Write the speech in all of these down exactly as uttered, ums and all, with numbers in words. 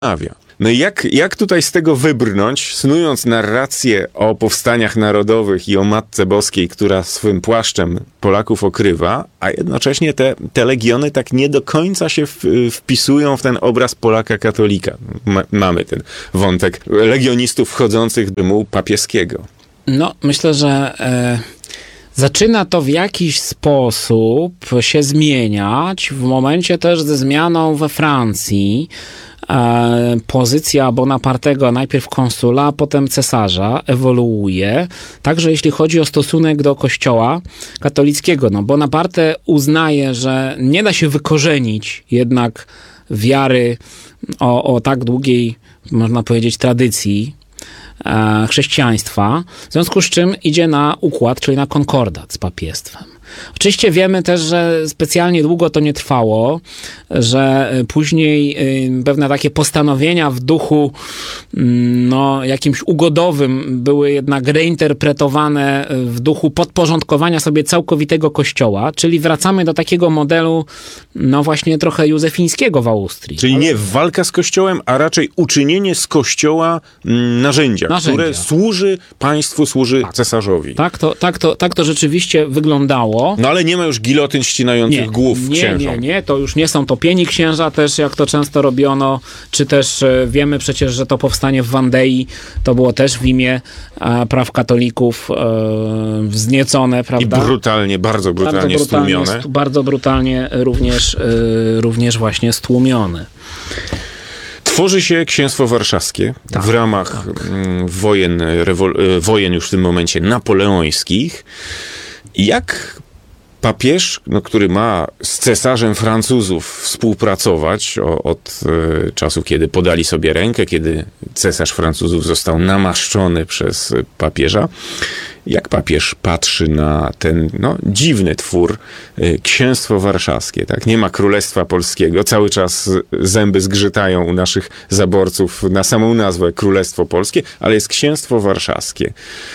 zastanawia. No i jak, jak tutaj z tego wybrnąć, snując narrację o powstaniach narodowych i o Matce Boskiej, która swym płaszczem Polaków okrywa, a jednocześnie te, te legiony tak nie do końca się w, wpisują w ten obraz Polaka katolika. Ma, mamy ten wątek legionistów wchodzących do domu papieskiego. No, myślę, że e, zaczyna to w jakiś sposób się zmieniać w momencie też ze zmianą we Francji. E, pozycja Bonapartego, najpierw konsula, a potem cesarza, ewoluuje. Także jeśli chodzi o stosunek do kościoła katolickiego, no Bonaparte uznaje, że nie da się wykorzenić jednak wiary o, o tak długiej, można powiedzieć, tradycji e, chrześcijaństwa, w związku z czym idzie na układ, czyli na konkordat z papiestwem. Oczywiście wiemy też, że specjalnie długo to nie trwało, że później pewne takie postanowienia w duchu no, jakimś ugodowym były jednak reinterpretowane w duchu podporządkowania sobie całkowitego kościoła, czyli wracamy do takiego modelu no właśnie trochę józefińskiego w Austrii. Czyli nie walka z kościołem, a raczej uczynienie z kościoła narzędzia, narzędzia. które służy państwu, służy tak. cesarzowi. Tak to, tak, to, tak to rzeczywiście wyglądało. No ale nie ma już gilotyn ścinających nie, głów nie, księżom. Nie, nie, to już nie są topieni księża też, jak to często robiono, czy też e, wiemy przecież, że to powstanie w Wandei to było też w imię e, praw katolików e, wzniecone, prawda? I brutalnie, bardzo brutalnie, bardzo brutalnie stłumione. St- bardzo brutalnie również, e, również właśnie stłumione. Tworzy się Księstwo Warszawskie tak, w ramach tak. wojen, rewol- wojen już w tym momencie napoleońskich. Jak papież, no, który ma z cesarzem Francuzów współpracować o, od e, czasu, kiedy podali sobie rękę, kiedy cesarz Francuzów został namaszczony przez papieża, jak papież patrzy na ten no, dziwny twór, e, Księstwo Warszawskie, tak? Nie ma Królestwa Polskiego, cały czas zęby zgrzytają u naszych zaborców na samą nazwę Królestwo Polskie, ale jest Księstwo Warszawskie.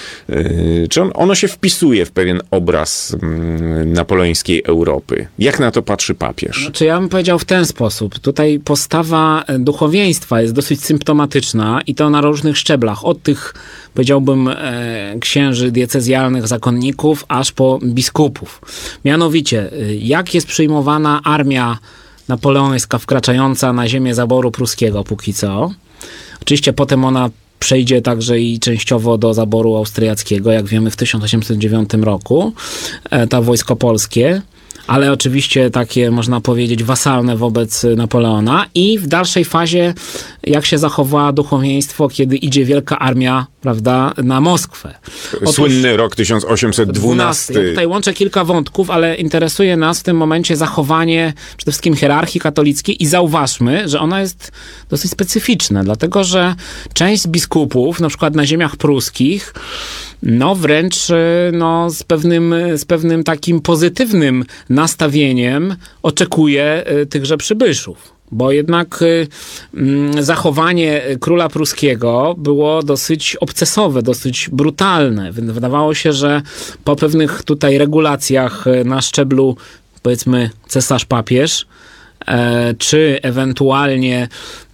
E, czy on, ono się wpisuje w pewien obraz mm, napoleońskiej Europy? Jak na to patrzy papież? Znaczy ja bym powiedział w ten sposób. Tutaj postawa duchowieństwa jest dosyć symptomatyczna i to na różnych szczeblach. Od tych, powiedziałbym, e, księży diecezjalnych, zakonników, aż po biskupów. Mianowicie, jak jest przyjmowana armia napoleońska wkraczająca na ziemię zaboru pruskiego póki co. Oczywiście potem ona przejdzie także i częściowo do zaboru austriackiego, jak wiemy w tysiąc osiemset dziewiątym roku, to wojsko polskie, ale oczywiście takie, można powiedzieć, wasalne wobec Napoleona i w dalszej fazie, jak się zachowała duchowieństwo, kiedy idzie wielka armia, prawda, na Moskwę. Otóż, słynny rok tysiąc osiemset dwunasty. Ja tutaj łączę kilka wątków, ale interesuje nas w tym momencie zachowanie przede wszystkim hierarchii katolickiej i zauważmy, że ona jest dosyć specyficzna, dlatego że część z biskupów, na przykład na ziemiach pruskich, no wręcz no, z, pewnym, z pewnym takim pozytywnym nastawieniem oczekuje tychże przybyszów. Bo jednak y, y, zachowanie króla pruskiego było dosyć obcesowe, dosyć brutalne. Wydawało się, że po pewnych tutaj regulacjach na szczeblu, powiedzmy, cesarz-papież, e, czy ewentualnie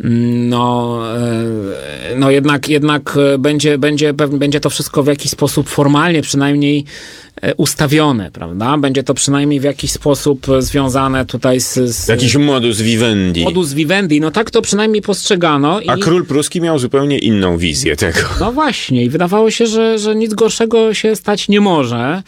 no, e, no jednak, jednak będzie, będzie, będzie to wszystko w jakiś sposób formalnie przynajmniej ustawione, prawda? Będzie to przynajmniej w jakiś sposób związane tutaj z... z jakiś modus vivendi. Modus vivendi, no tak to przynajmniej postrzegano. A i... król pruski miał zupełnie inną wizję tego. No właśnie i wydawało się, że, że nic gorszego się stać nie może.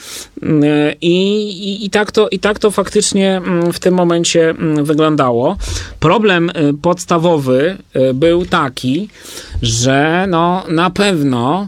I, i, i, tak to, i tak to faktycznie w tym momencie wyglądało. Problem podstawowy był taki, że no na pewno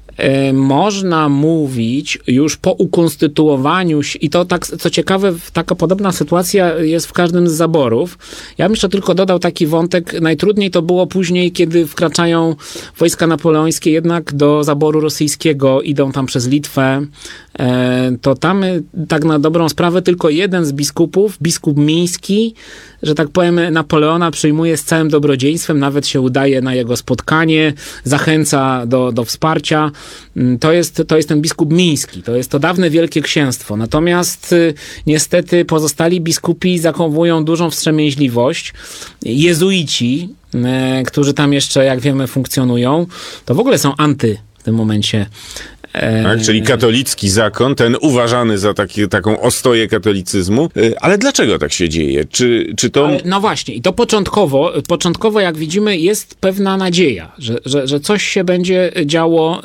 można mówić już po ukonstytuowaniu się, i to tak, co ciekawe, taka podobna sytuacja jest w każdym z zaborów. Ja bym jeszcze tylko dodał taki wątek, najtrudniej to było później, kiedy wkraczają wojska napoleońskie jednak do zaboru rosyjskiego, idą tam przez Litwę, to tam tak na dobrą sprawę tylko jeden z biskupów, biskup miński, że tak powiem, Napoleona przyjmuje z całym dobrodziejstwem, nawet się udaje na jego spotkanie, zachęca do, do wsparcia. To jest, to jest ten biskup miński, to jest to dawne Wielkie Księstwo. Natomiast niestety pozostali biskupi zachowują dużą wstrzemięźliwość. Jezuici, e, którzy tam jeszcze, jak wiemy, funkcjonują, to w ogóle są anty w tym momencie. Tak, czyli katolicki zakon, ten uważany za taki, taką ostoję katolicyzmu. Ale dlaczego tak się dzieje? Czy, czy to... Ale, no właśnie, i to początkowo, początkowo, jak widzimy, jest pewna nadzieja, że, że, że coś się będzie działo